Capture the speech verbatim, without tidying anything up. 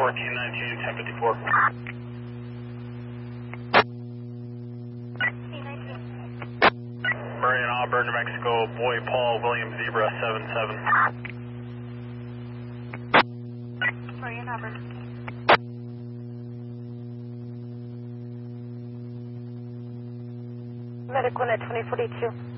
fourteen nineteen, ten fifty-four. Murray and Auburn, New Mexico, Boy Paul, William Zebra, seven seven. Murray and Auburn. Medical net twenty forty-two.